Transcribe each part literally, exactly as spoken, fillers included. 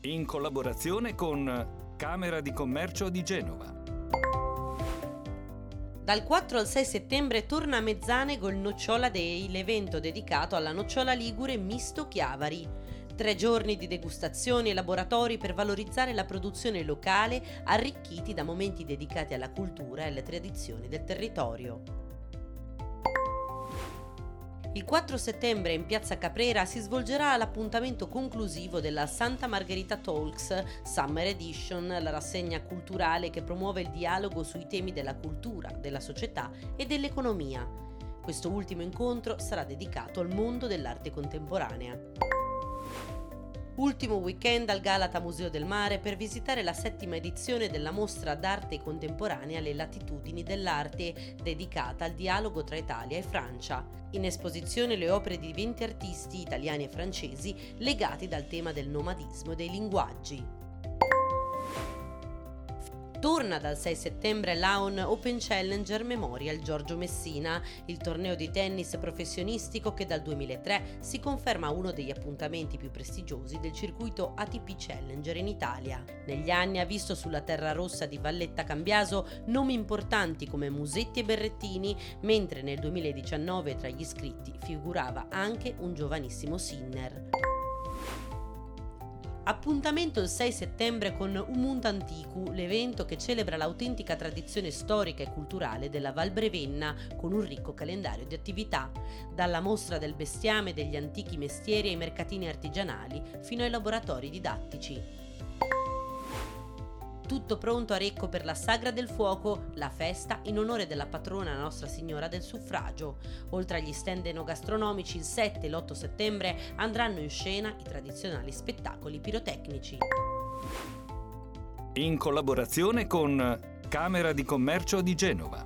in collaborazione con Camera di Commercio di Genova. Dal quattro al sei settembre torna a Mezzanego il Nocciola Day, l'evento dedicato alla nocciola ligure misto Chiavari. Tre giorni di degustazioni e laboratori per valorizzare la produzione locale, arricchiti da momenti dedicati alla cultura e alle tradizioni del territorio. Il quattro settembre in Piazza Caprera si svolgerà l'appuntamento conclusivo della Santa Margherita Talks Summer Edition, la rassegna culturale che promuove il dialogo sui temi della cultura, della società e dell'economia. Questo ultimo incontro sarà dedicato al mondo dell'arte contemporanea. Ultimo weekend al Galata Museo del Mare per visitare la settima edizione della mostra d'arte contemporanea Le latitudini dell'arte, dedicata al dialogo tra Italia e Francia. In esposizione le opere di venti artisti italiani e francesi legati dal tema del nomadismo e dei linguaggi. Torna dal sei settembre l'A O N Open Challenger Memorial Giorgio Messina, il torneo di tennis professionistico che dal duemilatré si conferma uno degli appuntamenti più prestigiosi del circuito A T P Challenger in Italia. Negli anni ha visto sulla terra rossa di Valletta Cambiaso nomi importanti come Musetti e Berrettini, mentre nel duemiladiciannove tra gli iscritti figurava anche un giovanissimo Sinner. Appuntamento il sei settembre con Umunt Anticu, l'evento che celebra l'autentica tradizione storica e culturale della Val Brevenna con un ricco calendario di attività, dalla mostra del bestiame e degli antichi mestieri ai mercatini artigianali fino ai laboratori didattici. Tutto pronto a Recco per la Sagra del Fuoco, la festa in onore della patrona Nostra Signora del Suffragio. Oltre agli stand enogastronomici, il sette e l'otto settembre andranno in scena i tradizionali spettacoli pirotecnici. In collaborazione con Camera di Commercio di Genova.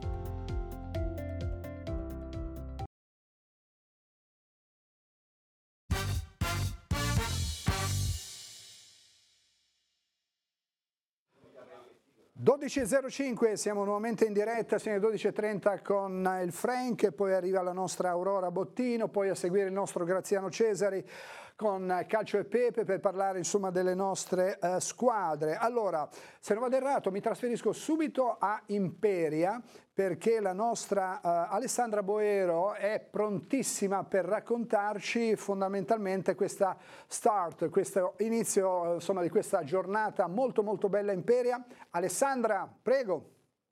dodici e zero cinque, siamo nuovamente in diretta, sono le dodici e trenta con il Frank, poi arriva la nostra Aurora Bottino, poi a seguire il nostro Graziano Cesari con Calcio e Pepe per parlare insomma delle nostre uh, squadre. Allora, se non vado errato, mi trasferisco subito a Imperia perché la nostra uh, Alessandra Boero è prontissima per raccontarci fondamentalmente questa start, questo inizio insomma di questa giornata molto molto bella Imperia. Alessandra, prego.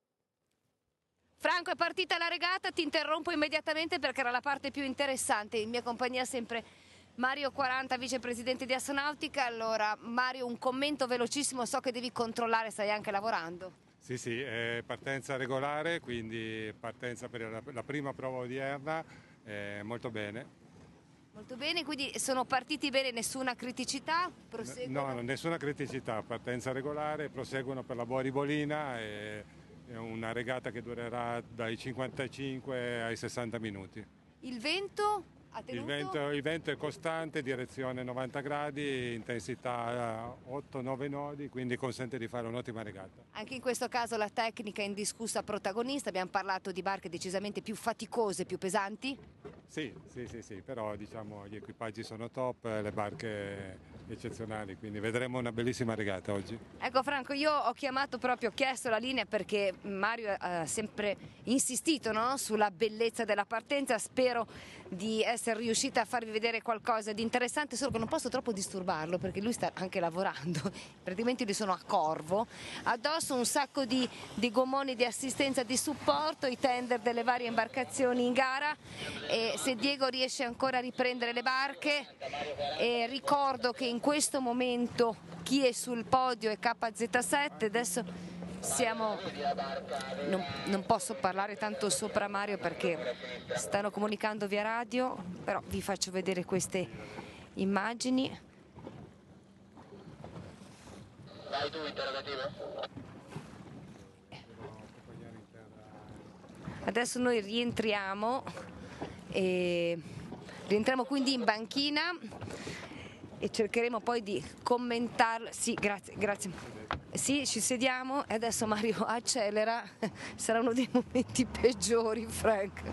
Franco, è partita la regata, ti interrompo immediatamente perché era la parte più interessante. In mia compagnia sempre Mario quaranta, vicepresidente di Astonautica. Allora, Mario, un commento velocissimo, so che devi controllare, stai anche lavorando. Sì, sì, è partenza regolare, quindi partenza per la, la prima prova odierna, eh, molto bene. Molto bene, quindi sono partiti bene, nessuna criticità? Proseguono? No, nessuna criticità, partenza regolare, proseguono per la Boa-Ribolina, e è una regata che durerà dai cinquantacinque ai sessanta minuti. Il vento? Il vento, il vento è costante, direzione novanta gradi, intensità otto nove nodi, quindi consente di fare un'ottima regata. Anche in questo caso la tecnica è indiscussa protagonista, abbiamo parlato di barche decisamente più faticose, più pesanti? Sì, sì, sì, sì, però diciamo gli equipaggi sono top, le barche eccezionali, quindi vedremo una bellissima regata oggi. Ecco Franco, io ho chiamato proprio, ho chiesto la linea perché Mario ha sempre insistito, no? Sulla bellezza della partenza, spero di essere riuscita a farvi vedere qualcosa di interessante, solo che non posso troppo disturbarlo perché lui sta anche lavorando, praticamente io sono a corvo, addosso un sacco di, di gommoni di assistenza, di supporto, i tender delle varie imbarcazioni in gara, e se Diego riesce ancora a riprendere le barche, e ricordo che in questo momento chi è sul podio è K Z sette, adesso siamo, non, non posso parlare tanto sopra Mario perché stanno comunicando via radio, però vi faccio vedere queste immagini. Vai tu, interrogativo. Adesso noi rientriamo e rientriamo quindi in banchina e cercheremo poi di commentarlo. Sì, grazie, grazie. Sì, ci sediamo e adesso Mario accelera, sarà uno dei momenti peggiori, Frank.